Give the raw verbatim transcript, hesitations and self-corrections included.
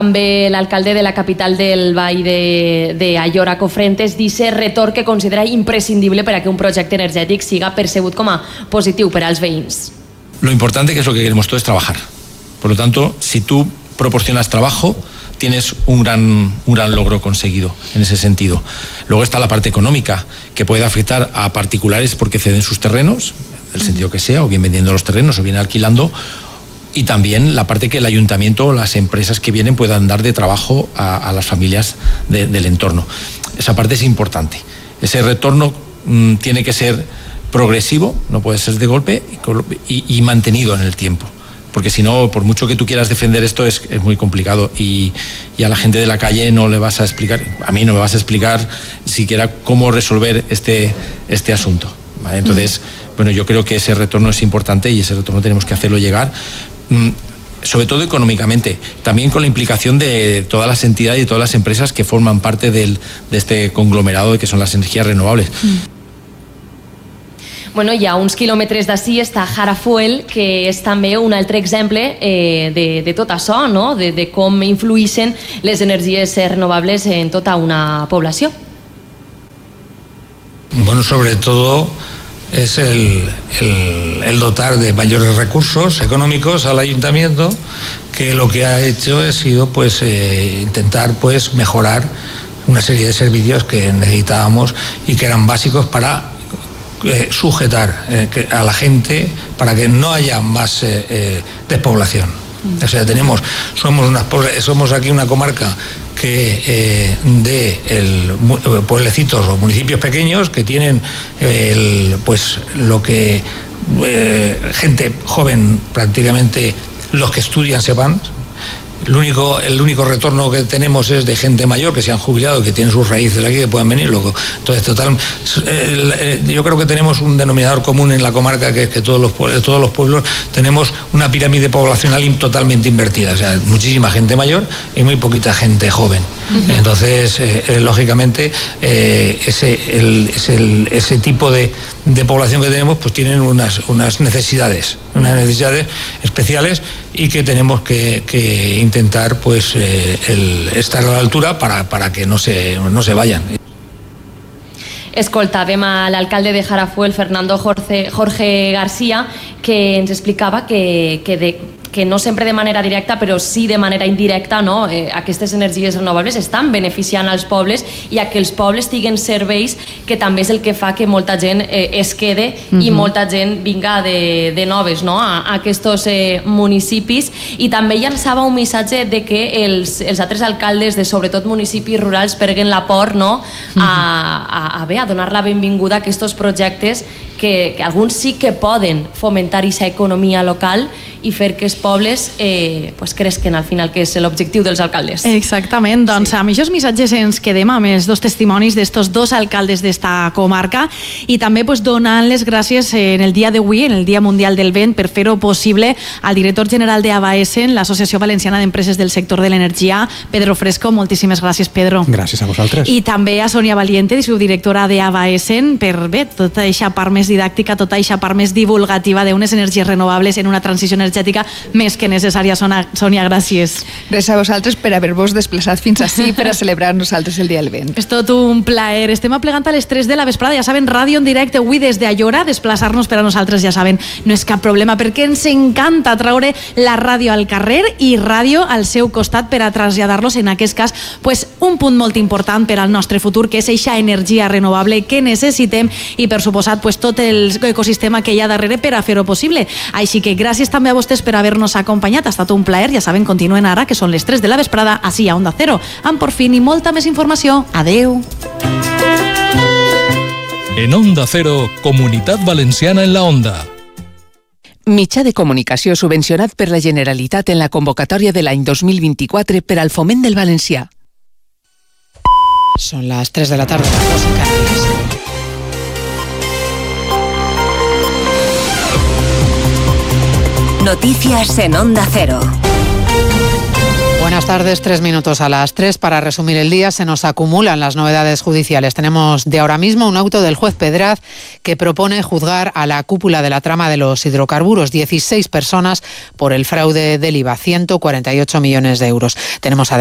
També l'alcalde de la capital del Vall de, de Ayora, Cofrentes, dice retorn que considera imprescindible para que un projecte energètic siga percebut com a positiu per als veïns. Lo importante, que es lo que queremos todos, es trabajar. Por lo tanto, si tú proporcionas trabajo, tienes un gran, un gran logro conseguido en ese sentido. Luego está la parte económica, que puede afectar a particulares porque ceden sus terrenos, el sentido que sea, o bien vendiendo los terrenos o bien alquilando, y también la parte que el ayuntamiento o las empresas que vienen puedan dar de trabajo a, a las familias de, del entorno. Esa parte es importante. Ese retorno mmm, tiene que ser progresivo, no puede ser de golpe y, y mantenido en el tiempo. Porque si no, por mucho que tú quieras defender esto, es, es muy complicado y, y a la gente de la calle no le vas a explicar, a mí no me vas a explicar siquiera cómo resolver este, este asunto, ¿vale? Entonces, bueno, yo creo que ese retorno es importante y ese retorno tenemos que hacerlo llegar, sobre todo económicamente, también con la implicación de todas las entidades y todas las empresas que forman parte del, de este conglomerado de que son las energías renovables. Bueno, hi ha uns quilòmetres d'ací està Harafuel, que és també un altre exemple eh, de, de tot això, no? de, de com influïxen les energies renovables en tota una població. Bueno, sobre todo es el, el, el dotar de mayores recursos económicos al ayuntamiento, que lo que ha hecho ha sido pues eh, intentar pues mejorar una serie de servicios que necesitábamos y que eran básicos para eh, sujetar eh, que a la gente, para que no haya más eh, eh, despoblación. O sea, tenemos, somos, unas, somos aquí una comarca que eh, de el, pueblecitos o municipios pequeños que tienen el, pues lo que eh, gente joven, prácticamente los que estudian se van. El único, el único retorno que tenemos es de gente mayor que se han jubilado, que tienen sus raíces aquí, que puedan venir. Luego, entonces, total, eh, yo creo que tenemos un denominador común en la comarca, que es que todos los, todos los pueblos tenemos una pirámide poblacional totalmente invertida. O sea, muchísima gente mayor y muy poquita gente joven. Uh-huh. Entonces, eh, eh, lógicamente, eh, ese, el, ese, el, ese tipo de, de población que tenemos, pues tienen unas, unas necesidades, unas necesidades especiales y que tenemos que, que intentar pues eh, el, estar a la altura para, para que no se, no se vayan. Escoltàvem a l'alcalde de Harafuel, Fernando Jorge, Jorge García, que ens explicava que, que de que no sempre de manera directa, però sí de manera indirecta, no? eh, aquestes energies renovables estan beneficiant als pobles i a que els pobles tinguen serveis, que també és el que fa que molta gent eh, es quede uh-huh. i molta gent vinga de, de noves, no? a, a aquests eh, municipis. I també llançava un missatge de que els, els altres alcaldes de sobretot municipis rurals perguen la por, no? a, a, a, bé, a donar la benvinguda a aquests projectes que, que alguns sí que poden fomentar aquesta economia local i fer que els pobles eh, pues cresquen al final, que és l'objectiu dels alcaldes. Exactament, doncs sí. Amb aquests missatges ens quedem amb els dos testimonis d'estos dos alcaldes d'esta comarca i també pues, donant les gràcies en el dia d'avui, en el Dia Mundial del Vent, per fer-ho possible al director general d'Avaesen, l'Associació Valenciana d'Empreses del Sector de l'Energia, Pedro Fresco. Moltíssimes gràcies, Pedro. Gràcies a vosaltres. I també a Sonia Valiente, subdirectora d'Avaesen, per bé, tota aquesta part més didàctica, tota aquesta part més divulgativa d'unes energies renovables en una transició energètica més que necessària. Sònia, gràcies. Gràcies a vosaltres per haver-vos desplaçat fins ací per a celebrar nosaltres el Dia del Vent. És tot un plaer. Estem aplegant a les tres de la vesprada, ja saben, ràdio en directe avui des d'Ayora. Desplaçar-nos per a nosaltres, ja saben, no és cap problema, perquè ens encanta traure la ràdio al carrer i ràdio al seu costat per a traslladar-los, en aquest cas, pues, un punt molt important per al nostre futur, que és eixa energia renovable que necessitem i, per suposat, pues, tot l'ecosistema que hi ha darrere per a fer-ho possible. Així que gràcies també a vostès per haver-nos acompanyat. Ha estat un plaer. Ja saben, continuen ara, que són les tres de la vesprada, ací a Onda Cero, amb Porfín i molta més informació. Adeu. En Onda Cero, Comunitat Valenciana en la Onda. Mitjà de comunicació subvencionat per la Generalitat en la convocatòria de l'any dos mil vint-i-quatre per al foment del valencià. Són les tres de la tarda, las dos en Canarias. Noticias en Onda Cero. Buenas tardes, tres minutos a las tres. Para resumir el día, se nos acumulan las novedades judiciales. Tenemos de ahora mismo un auto del juez Pedraz que propone juzgar a la cúpula de la trama de los hidrocarburos, dieciséis personas por el fraude del I V A, ciento cuarenta y ocho millones de euros. Tenemos